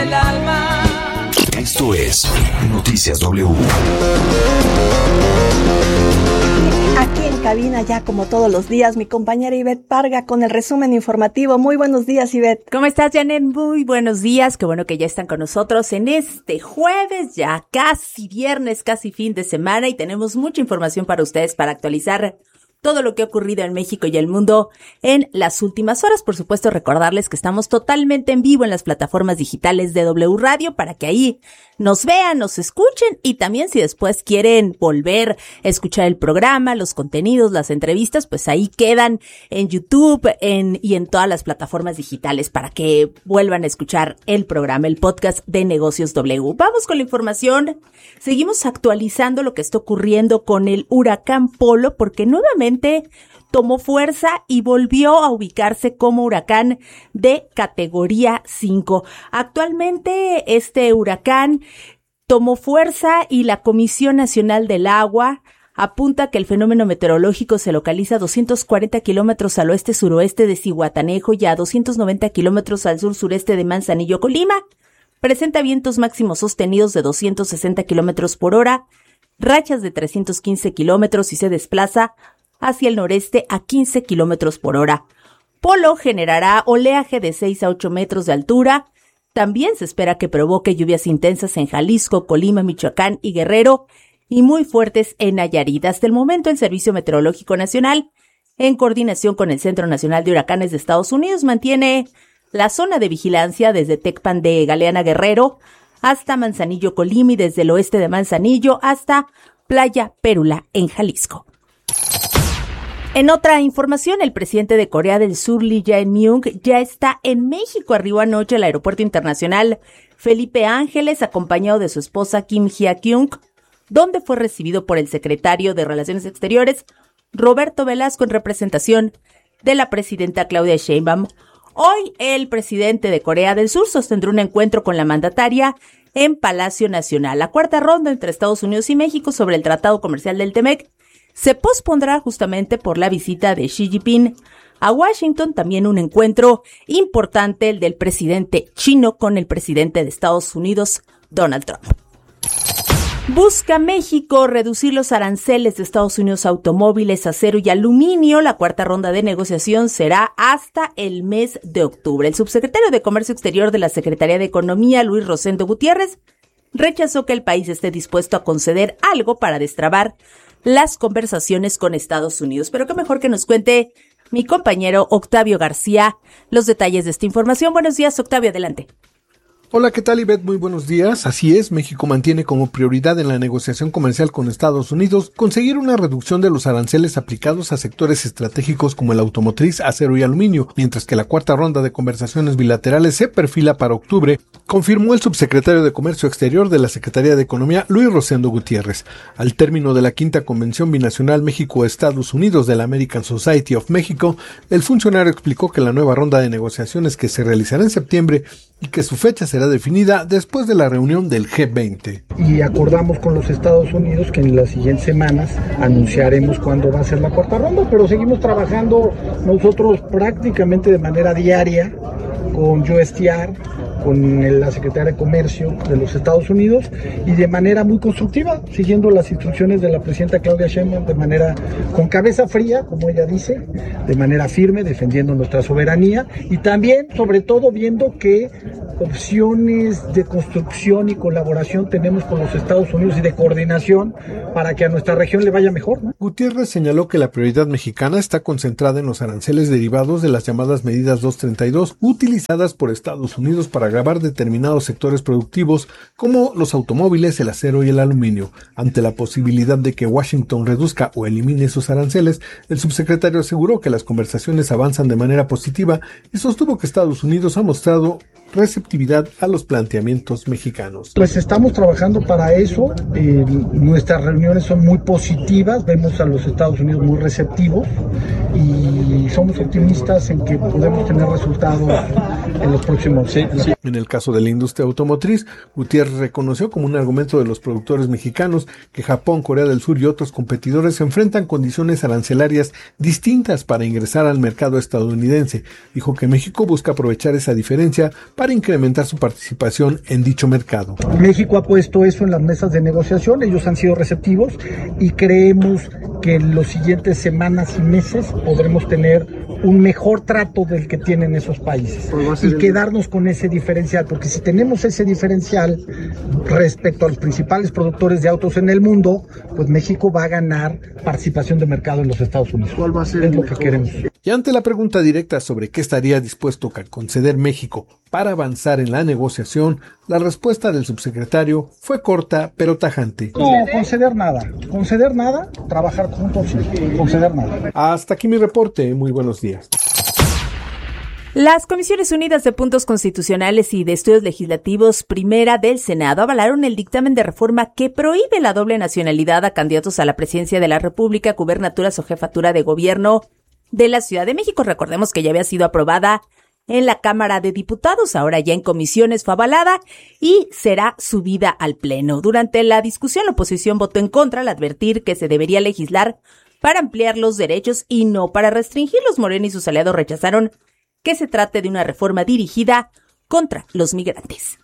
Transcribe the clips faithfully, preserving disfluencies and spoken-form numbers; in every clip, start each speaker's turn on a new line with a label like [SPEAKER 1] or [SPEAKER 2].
[SPEAKER 1] el alma.
[SPEAKER 2] Esto es Noticias W.
[SPEAKER 3] Aquí en cabina, ya como todos los días, mi compañera Ivette Parga con el resumen informativo. Muy buenos días, Ivette.
[SPEAKER 4] ¿Cómo estás, Janet? Muy buenos días. Qué bueno que ya están con nosotros en este jueves, ya casi viernes, casi fin de semana, y tenemos mucha información para ustedes para actualizar todo lo que ha ocurrido en México y el mundo en las últimas horas. Por supuesto, recordarles que estamos totalmente en vivo en las plataformas digitales de W Radio para que ahí nos vean, nos escuchen, y también si después quieren volver a escuchar el programa, los contenidos, las entrevistas, pues ahí quedan en YouTube en, y en todas las plataformas digitales para que vuelvan a escuchar el programa, el podcast de Negocios W. Vamos con la información. Seguimos actualizando lo que está ocurriendo con el huracán Polo, porque nuevamente tomó fuerza y volvió a ubicarse como huracán de categoría cinco. Actualmente este huracán tomó fuerza y la Comisión Nacional del Agua apunta que el fenómeno meteorológico se localiza a doscientos cuarenta kilómetros al oeste-suroeste de Zihuatanejo y a doscientos noventa kilómetros al sur-sureste de Manzanillo, Colima. Presenta vientos máximos sostenidos de doscientos sesenta kilómetros por hora, rachas de trescientos quince kilómetros y se desplaza hacia el noreste a quince kilómetros por hora. Polo generará oleaje de seis a ocho metros de altura. También se espera que provoque lluvias intensas en Jalisco, Colima, Michoacán y Guerrero, y muy fuertes en Nayarit. Hasta el momento, el Servicio Meteorológico Nacional, en coordinación con el Centro Nacional de Huracanes de Estados Unidos, mantiene la zona de vigilancia desde Tecpan de Galeana, Guerrero, hasta Manzanillo, Colima, y desde el oeste de Manzanillo hasta Playa Pérula, en Jalisco. En otra información, el presidente de Corea del Sur, Lee Jae-myung, ya está en México. Arribó anoche al Aeropuerto Internacional Felipe Ángeles, acompañado de su esposa Kim Hye-kyung, donde fue recibido por el secretario de Relaciones Exteriores, Roberto Velasco, en representación de la presidenta Claudia Sheinbaum. Hoy, el presidente de Corea del Sur sostendrá un encuentro con la mandataria en Palacio Nacional. La cuarta ronda entre Estados Unidos y México sobre el Tratado Comercial del T-MEC se pospondrá justamente por la visita de Xi Jinping a Washington. También un encuentro importante, el del presidente chino con el presidente de Estados Unidos, Donald Trump. Busca México reducir los aranceles de Estados Unidos a automóviles, acero y aluminio. La cuarta ronda de negociación será hasta el mes de octubre. El subsecretario de Comercio Exterior de la Secretaría de Economía, Luis Rosendo Gutiérrez, rechazó que el país esté dispuesto a conceder algo para destrabar las conversaciones con Estados Unidos. Pero qué mejor que nos cuente mi compañero Octavio García los detalles de esta información. Buenos días, Octavio, adelante.
[SPEAKER 5] Hola, ¿qué tal, Ivette? Muy buenos días. Así es, México mantiene como prioridad en la negociación comercial con Estados Unidos conseguir una reducción de los aranceles aplicados a sectores estratégicos como el automotriz, acero y aluminio, mientras que la cuarta ronda de conversaciones bilaterales se perfila para octubre, confirmó el subsecretario de Comercio Exterior de la Secretaría de Economía, Luis Rosendo Gutiérrez. Al término de la quinta Convención Binacional México-Estados Unidos de la American Society of Mexico, el funcionario explicó que la nueva ronda de negociaciones que se realizará en septiembre y que su fecha será definida después de la reunión del G veinte.
[SPEAKER 6] Y acordamos con los Estados Unidos que en las siguientes semanas anunciaremos cuándo va a ser la cuarta ronda, pero seguimos trabajando nosotros prácticamente de manera diaria con U S T R, con la Secretaría de Comercio de los Estados Unidos, y de manera muy constructiva, siguiendo las instrucciones de la presidenta Claudia Sheinbaum, de manera con cabeza fría, como ella dice, de manera firme, defendiendo nuestra soberanía, y también, sobre todo, viendo qué opciones de construcción y colaboración tenemos con los Estados Unidos y de coordinación para que a nuestra región le vaya mejor, ¿no?
[SPEAKER 5] Gutiérrez señaló que la prioridad mexicana está concentrada en los aranceles derivados de las llamadas medidas doscientos treinta y dos, utilizadas por Estados Unidos para agravar determinados sectores productivos como los automóviles, el acero y el aluminio. Ante la posibilidad de que Washington reduzca o elimine esos aranceles, el subsecretario aseguró que las conversaciones avanzan de manera positiva y sostuvo que Estados Unidos ha mostrado receptividad a los planteamientos mexicanos.
[SPEAKER 6] Pues estamos trabajando para eso, eh, nuestras reuniones son muy positivas, vemos a los Estados Unidos muy receptivos y somos optimistas en que podemos tener resultados en los próximos
[SPEAKER 5] sí, sí. En el caso de la industria automotriz, Gutiérrez reconoció como un argumento de los productores mexicanos que Japón, Corea del Sur y otros competidores enfrentan condiciones arancelarias distintas para ingresar al mercado estadounidense. Dijo que México busca aprovechar esa diferencia para incrementar incrementar su participación en dicho mercado.
[SPEAKER 6] México ha puesto eso en las mesas de negociación, ellos han sido receptivos y creemos que en las siguientes semanas y meses podremos tener un mejor trato del que tienen esos países y quedarnos con ese diferencial, porque si tenemos ese diferencial respecto a los principales productores de autos en el mundo, pues México va a ganar participación de mercado en los Estados Unidos. ¿Cuál va a ser es lo mejor? Que queremos.
[SPEAKER 5] Y ante la pregunta directa sobre qué estaría dispuesto a conceder México para avanzar en la negociación, la respuesta del subsecretario fue corta pero tajante.
[SPEAKER 6] No, conceder nada, conceder nada, trabajar juntos, conceder nada.
[SPEAKER 5] Hasta aquí mi reporte, muy buenos días.
[SPEAKER 4] Las Comisiones Unidas de Puntos Constitucionales y de Estudios Legislativos Primera del Senado avalaron el dictamen de reforma que prohíbe la doble nacionalidad a candidatos a la presidencia de la República, gubernaturas o jefatura de gobierno de la Ciudad de México. Recordemos que ya había sido aprobada en la Cámara de Diputados, ahora ya en comisiones fue avalada y será subida al Pleno. Durante la discusión, la oposición votó en contra al advertir que se debería legislar para ampliar los derechos y no para restringirlos. Morena y sus aliados rechazaron que se trate de una reforma dirigida contra los migrantes.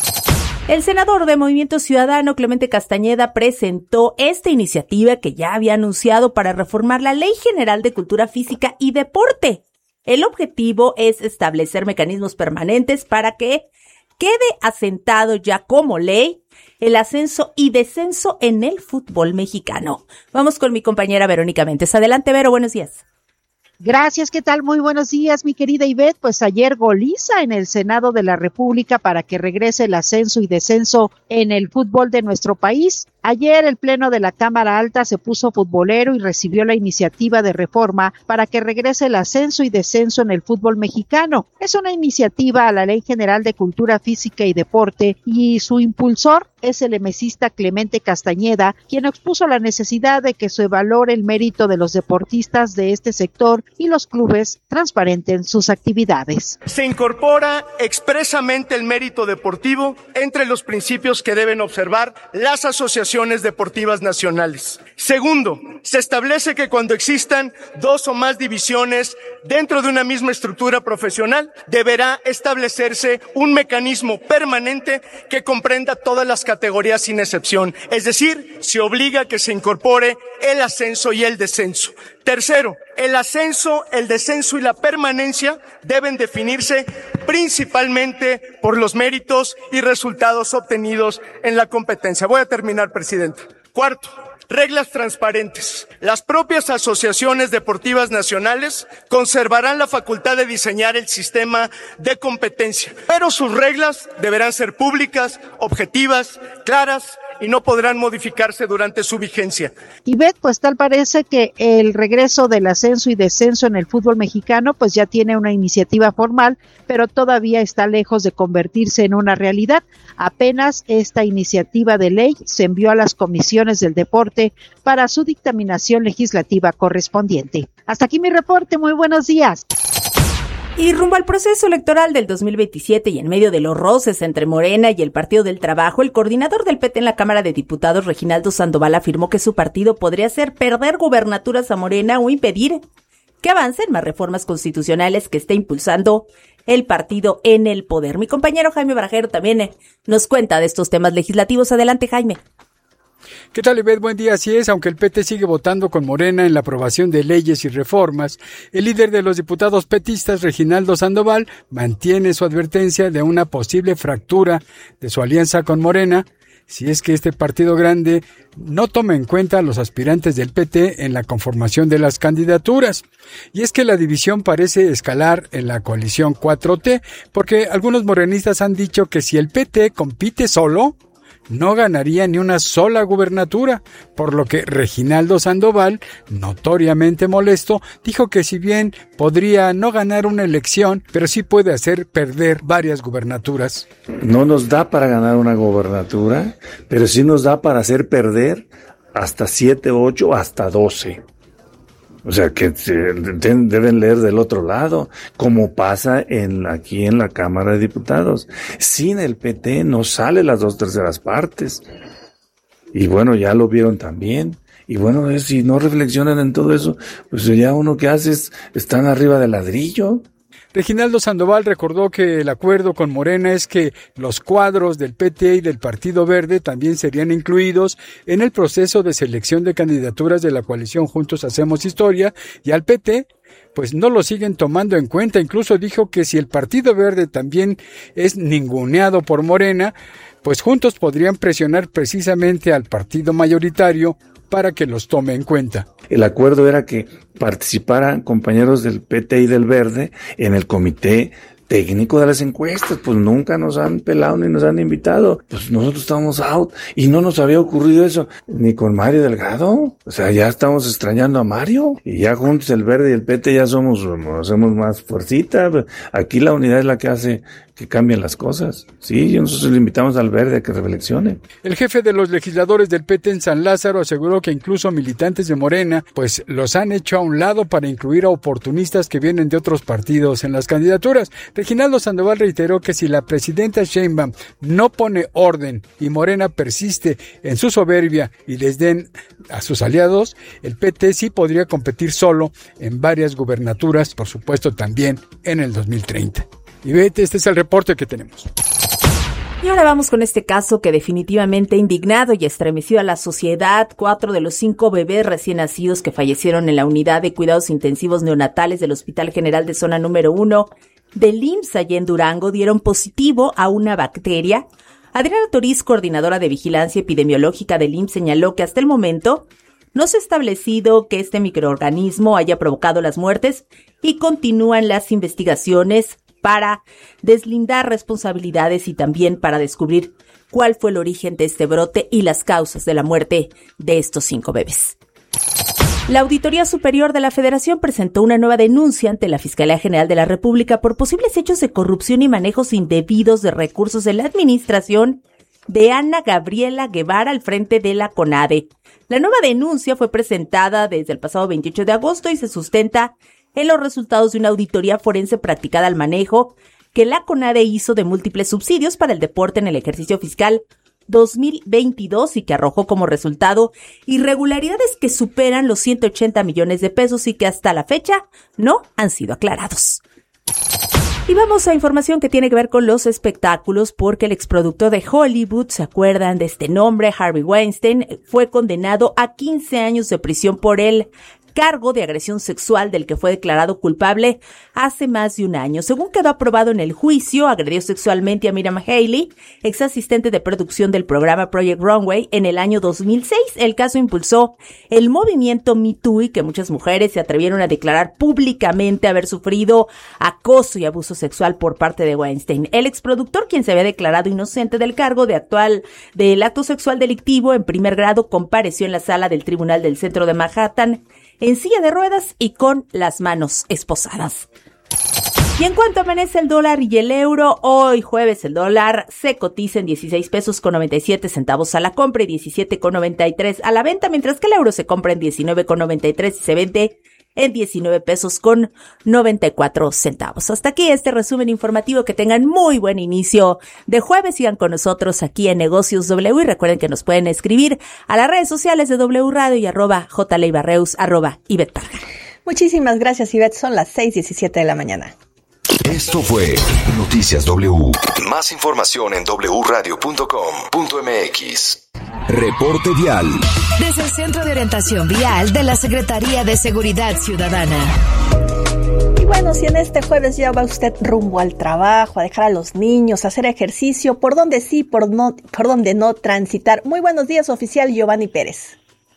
[SPEAKER 4] El senador de Movimiento Ciudadano, Clemente Castañeda, presentó esta iniciativa que ya había anunciado para reformar la Ley General de Cultura Física y Deporte. El objetivo es establecer mecanismos permanentes para que quede asentado ya como ley el ascenso y descenso en el fútbol mexicano. Vamos con mi compañera Verónica Méndez. Adelante, Vero, buenos días.
[SPEAKER 1] Gracias, ¿qué tal? Muy buenos días, mi querida Ivette. Pues ayer goliza en el Senado de la República para que regrese el ascenso y descenso en el fútbol de nuestro país. Ayer el Pleno de la Cámara Alta se puso futbolero y recibió la iniciativa de reforma para que regrese el ascenso y descenso en el fútbol mexicano. Es una iniciativa a la Ley General de Cultura Física y Deporte y su impulsor es el emesista Clemente Castañeda, quien expuso la necesidad de que se valore el mérito de los deportistas de este sector y los clubes transparenten sus actividades.
[SPEAKER 7] Se incorpora expresamente el mérito deportivo entre los principios que deben observar las asociaciones deportivas nacionales. Segundo, se establece que cuando existan dos o más divisiones dentro de una misma estructura profesional, deberá establecerse un mecanismo permanente que comprenda todas las categorías sin excepción. Es decir, se obliga a que se incorpore el ascenso y el descenso. Tercero, el ascenso, el descenso y la permanencia deben definirse principalmente por los méritos y resultados obtenidos en la competencia. Voy a terminar, presidenta. Cuarto, reglas transparentes. Las propias asociaciones deportivas nacionales conservarán la facultad de diseñar el sistema de competencia, pero sus reglas deberán ser públicas, objetivas, claras y no podrán modificarse durante su vigencia.
[SPEAKER 1] Ivette, pues tal parece que el regreso del ascenso y descenso en el fútbol mexicano pues ya tiene una iniciativa formal, pero todavía está lejos de convertirse en una realidad. Apenas esta iniciativa de ley se envió a las comisiones del deporte para su dictaminación legislativa correspondiente. Hasta aquí mi reporte, muy buenos días.
[SPEAKER 4] Y rumbo al proceso electoral del dos mil veintisiete y en medio de los roces entre Morena y el Partido del Trabajo, el coordinador del P T en la Cámara de Diputados, Reginaldo Sandoval, afirmó que su partido podría hacer perder gubernaturas a Morena o impedir que avancen más reformas constitucionales que esté impulsando el partido en el poder. Mi compañero Jaime Barajero también eh, nos cuenta de estos temas legislativos. Adelante, Jaime.
[SPEAKER 8] ¿Qué tal, Ivette? Buen día. Así es, aunque el P T sigue votando con Morena en la aprobación de leyes y reformas, el líder de los diputados petistas, Reginaldo Sandoval, mantiene su advertencia de una posible fractura de su alianza con Morena, si es que este partido grande no toma en cuenta a los aspirantes del P T en la conformación de las candidaturas. Y es que la división parece escalar en la coalición cuatro T, porque algunos morenistas han dicho que si el P T compite solo, no ganaría ni una sola gubernatura, por lo que Reginaldo Sandoval, notoriamente molesto, dijo que si bien podría no ganar una elección, pero sí puede hacer perder varias gubernaturas.
[SPEAKER 9] No nos da para ganar una gubernatura, pero sí nos da para hacer perder hasta siete, ocho, hasta doce. O sea, que deben leer del otro lado, como pasa en aquí en la Cámara de Diputados. Sin el P T no sale las dos terceras partes. Y bueno, ya lo vieron también. Y bueno, si no reflexionan en todo eso, pues ya uno que hace es, están arriba del ladrillo.
[SPEAKER 8] Reginaldo Sandoval recordó que el acuerdo con Morena es que los cuadros del P T y del Partido Verde también serían incluidos en el proceso de selección de candidaturas de la coalición Juntos Hacemos Historia, y al P T pues no lo siguen tomando en cuenta. Incluso dijo que si el Partido Verde también es ninguneado por Morena, pues juntos podrían presionar precisamente al partido mayoritario para que los tome en cuenta.
[SPEAKER 9] El acuerdo era que participaran compañeros del P T y del Verde en el comité técnico de las encuestas. Pues nunca nos han pelado ni nos han invitado. Pues nosotros estamos out y no nos había ocurrido eso ni con Mario Delgado. O sea, ya estamos extrañando a Mario y ya juntos el Verde y el P T ya somos, hacemos más fuercita. Aquí la unidad es la que hace que cambien las cosas. Sí, nosotros le invitamos al Verde a que reflexione.
[SPEAKER 8] El jefe de los legisladores del P T en San Lázaro aseguró que incluso militantes de Morena pues los han hecho a un lado para incluir a oportunistas que vienen de otros partidos en las candidaturas. Reginaldo Sandoval reiteró que si la presidenta Sheinbaum no pone orden y Morena persiste en su soberbia y les den a sus aliados, el P T sí podría competir solo en varias gubernaturas, por supuesto también en el dos mil treinta. Y vete, este es el reporte que tenemos.
[SPEAKER 4] Y ahora vamos con este caso que definitivamente ha indignado y estremecido a la sociedad. Cuatro de los cinco bebés recién nacidos que fallecieron en la unidad de cuidados intensivos neonatales del Hospital General de Zona Número uno del I M S S allá en Durango dieron positivo a una bacteria. Adriana Toriz, coordinadora de vigilancia epidemiológica del I M S S, señaló que hasta el momento no se ha establecido que este microorganismo haya provocado las muertes y continúan las investigaciones para deslindar responsabilidades y también para descubrir cuál fue el origen de este brote y las causas de la muerte de estos cinco bebés. La Auditoría Superior de la Federación presentó una nueva denuncia ante la Fiscalía General de la República por posibles hechos de corrupción y manejos indebidos de recursos en la administración de Ana Gabriela Guevara al frente de la CONADE. La nueva denuncia fue presentada desde el pasado veintiocho de agosto y se sustenta en los resultados de una auditoría forense practicada al manejo que la CONADE hizo de múltiples subsidios para el deporte en el ejercicio fiscal dos mil veintidós y que arrojó como resultado irregularidades que superan los ciento ochenta millones de pesos y que hasta la fecha no han sido aclarados. Y vamos a información que tiene que ver con los espectáculos, porque el exproductor de Hollywood, ¿se acuerdan de este nombre? Harvey Weinstein fue condenado a quince años de prisión por el cargo de agresión sexual del que fue declarado culpable hace más de un año. Según quedó aprobado en el juicio, agredió sexualmente a Miriam Haley, ex asistente de producción del programa Project Runway, en el año dos mil seis. El caso impulsó el movimiento Me Too y que muchas mujeres se atrevieron a declarar públicamente haber sufrido acoso y abuso sexual por parte de Weinstein. El exproductor, quien se había declarado inocente del cargo de actual del acto sexual delictivo en primer grado, compareció en la sala del Tribunal del Centro de Manhattan en silla de ruedas y con las manos esposadas. Y en cuanto amanece el dólar y el euro, hoy jueves el dólar se cotiza en dieciséis pesos con noventa y siete centavos a la compra y diecisiete con noventa y tres a la venta, mientras que el euro se compra en diecinueve con noventa y tres y se vende en diecinueve pesos con noventa y cuatro centavos. Hasta aquí este resumen informativo. Que tengan muy buen inicio de jueves. Sigan con nosotros aquí en Negocios W y recuerden que nos pueden escribir a las redes sociales de W Radio y arroba jleibarreus, arroba Ivette Parga.
[SPEAKER 3] Muchísimas gracias, Ivette. Son las seis diecisiete de la mañana.
[SPEAKER 2] Esto fue Noticias W. Más información en doble u radio punto com punto m x. Reporte vial.
[SPEAKER 10] Desde el Centro de Orientación Vial de la Secretaría de Seguridad Ciudadana.
[SPEAKER 3] Y bueno, si en este jueves ya va usted rumbo al trabajo, a dejar a los niños, a hacer ejercicio, ¿por dónde sí, por, no, por dónde no transitar? Muy buenos días, oficial Giovanni Pérez.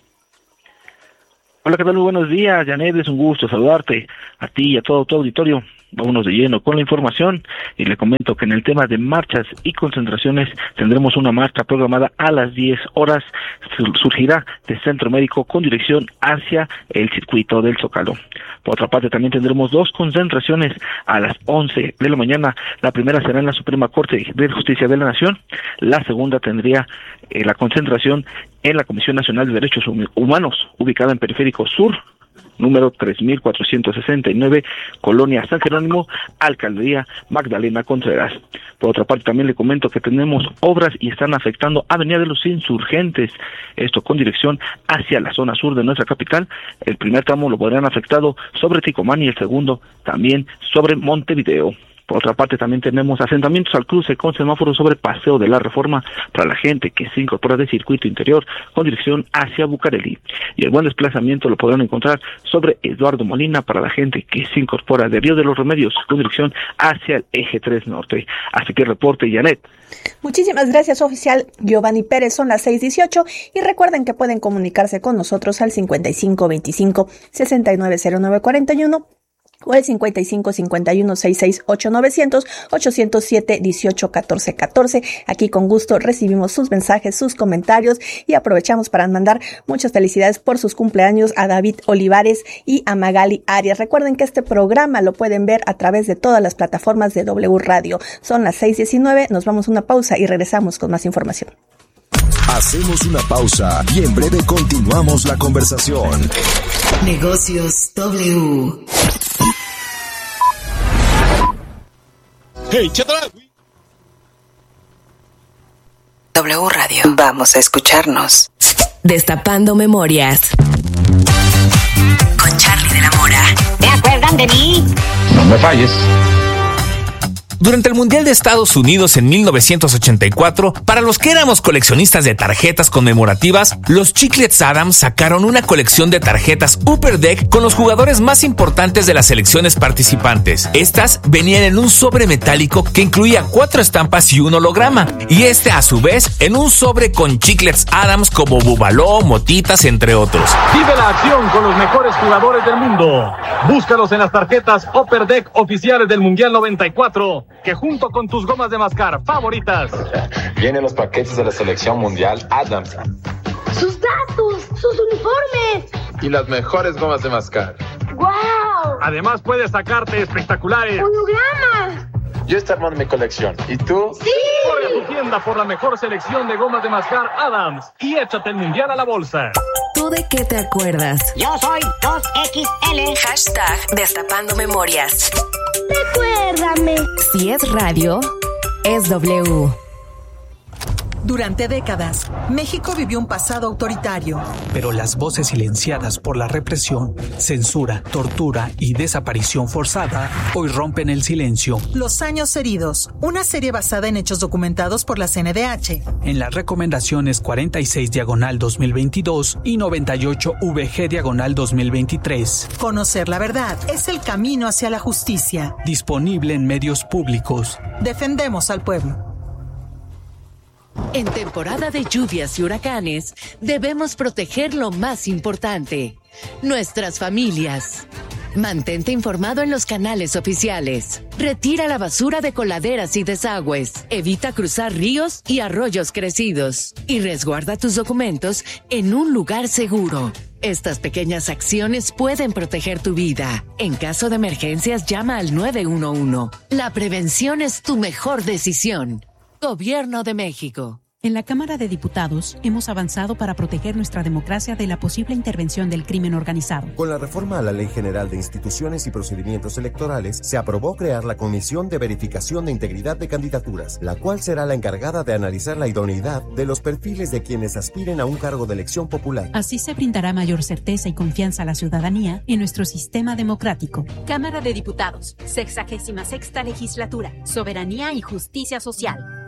[SPEAKER 11] Hola, ¿qué tal? Muy buenos días, Janet, es un gusto saludarte a ti y a todo tu auditorio. Vámonos de lleno con la información y le comento que en el tema de marchas y concentraciones tendremos una marcha programada a las diez horas, surgirá del Centro Médico con dirección hacia el circuito del Zócalo. Por otra parte, también tendremos dos concentraciones a las once de la mañana. La primera será en la Suprema Corte de Justicia de la Nación, la segunda tendría eh, la concentración en la Comisión Nacional de Derechos Humanos, ubicada en Periférico Sur, número tres mil cuatrocientos sesenta y nueve, Colonia San Jerónimo, Alcaldía Magdalena Contreras. Por otra parte, también le comento que tenemos obras y están afectando Avenida de los Insurgentes, esto con dirección hacia la zona sur de nuestra capital. El primer tramo lo podrían afectado sobre Ticomán y el segundo también sobre Montevideo. Por otra parte, también tenemos asentamientos al cruce con semáforos sobre Paseo de la Reforma para la gente que se incorpora de circuito interior con dirección hacia Bucareli. Y el buen desplazamiento lo podrán encontrar sobre Eduardo Molina para la gente que se incorpora de Río de los Remedios con dirección hacia el eje tres norte. Así que reporte, Janet.
[SPEAKER 3] Muchísimas gracias, oficial Giovanni Pérez. Son las seis dieciocho y recuerden que pueden comunicarse con nosotros al cincuenta y cinco veinticinco sesenta y nueve cero nueve cuarenta y uno o el cincuenta y cinco cincuenta y uno sesenta y seis ocho novecientos ochocientos siete dieciocho catorce catorce. Aquí con gusto recibimos sus mensajes, sus comentarios y aprovechamos para mandar muchas felicidades por sus cumpleaños a David Olivares y a Magali Arias. Recuerden que este programa lo pueden ver a través de todas las plataformas de W Radio. Son las seis diecinueve, nos vamos a una pausa y regresamos con más información.
[SPEAKER 2] Hacemos una pausa y en breve continuamos la conversación.
[SPEAKER 10] Negocios W.
[SPEAKER 12] Hey, chatara.
[SPEAKER 10] W Radio. Vamos a escucharnos. Destapando memorias. Con Charlie de la Mora.
[SPEAKER 13] ¿Se acuerdan de mí?
[SPEAKER 12] No me falles.
[SPEAKER 14] Durante el Mundial de Estados Unidos en mil novecientos ochenta y cuatro, para los que éramos coleccionistas de tarjetas conmemorativas, los Chiclets Adams sacaron una colección de tarjetas Upper Deck con los jugadores más importantes de las selecciones participantes. Estas venían en un sobre metálico que incluía cuatro estampas y un holograma, y este a su vez en un sobre con Chiclets Adams como Bubaló, Motitas, entre otros.
[SPEAKER 15] Vive la acción con los mejores jugadores del mundo. Búscalos en las tarjetas Upper Deck oficiales del Mundial noventa y cuatro. Que junto con tus gomas de mascar favoritas
[SPEAKER 16] vienen los paquetes de la selección mundial Adams,
[SPEAKER 17] sus datos, sus uniformes
[SPEAKER 16] y las mejores gomas de mascar.
[SPEAKER 17] ¡Wow!
[SPEAKER 15] Además puedes sacarte espectaculares
[SPEAKER 17] hologramas.
[SPEAKER 16] Yo estoy armando mi colección. ¿Y tú?
[SPEAKER 17] ¡Sí!
[SPEAKER 15] Corre a tu tienda por la mejor selección de gomas de mascar Adams y échate el mundial a la bolsa.
[SPEAKER 10] ¿Tú de qué te acuerdas?
[SPEAKER 13] Yo soy dos equis ele.
[SPEAKER 10] Hashtag Destapando Memorias.
[SPEAKER 17] Recuérdame.
[SPEAKER 10] Si es radio, es W.
[SPEAKER 18] Durante décadas, México vivió un pasado autoritario.
[SPEAKER 19] Pero las voces silenciadas por la represión, censura, tortura y desaparición forzada hoy rompen el silencio.
[SPEAKER 18] Los años heridos, una serie basada en hechos documentados por la C N D H.
[SPEAKER 19] En las recomendaciones cuarenta y seis diagonal dos mil veintidós y noventa y ocho V G diagonal dos mil veintitrés.
[SPEAKER 18] Conocer la verdad es el camino hacia la justicia.
[SPEAKER 19] Disponible en medios públicos.
[SPEAKER 18] Defendemos al pueblo.
[SPEAKER 10] En temporada de lluvias y huracanes, debemos proteger lo más importante, nuestras familias. Mantente informado en los canales oficiales. Retira la basura de coladeras y desagües. Evita cruzar ríos y arroyos crecidos. Y resguarda tus documentos en un lugar seguro. Estas pequeñas acciones pueden proteger tu vida. En caso de emergencias, llama al nueve uno uno. La prevención es tu mejor decisión. Gobierno de México.
[SPEAKER 20] En la Cámara de Diputados hemos avanzado para proteger nuestra democracia de la posible intervención del crimen organizado.
[SPEAKER 21] Con la reforma a la Ley General de Instituciones y Procedimientos Electorales, se aprobó crear la Comisión de Verificación de Integridad de Candidaturas, la cual será la encargada de analizar la idoneidad de los perfiles de quienes aspiren a un cargo de elección popular.
[SPEAKER 20] Así se brindará mayor certeza y confianza a la ciudadanía en nuestro sistema democrático.
[SPEAKER 22] Cámara de Diputados, sexagésima sexta legislatura, Soberanía y Justicia Social.